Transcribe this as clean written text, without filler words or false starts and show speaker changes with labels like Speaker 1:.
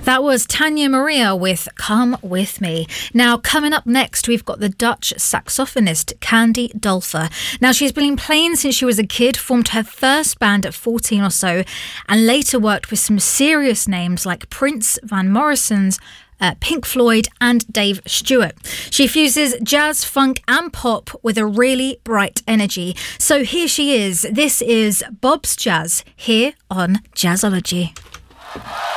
Speaker 1: That was Tanya Maria with Come With Me. Now, coming up next, we've got the Dutch saxophonist Candy Dulfer. Now, she's been playing since she was a kid, formed her first band at 14 or so, and later worked with some serious names like Prince, Van Morrison's, Pink Floyd and Dave Stewart. She fuses jazz, funk and pop with a really bright energy. So here she is. This is Bob's Jazz here on Jazzology.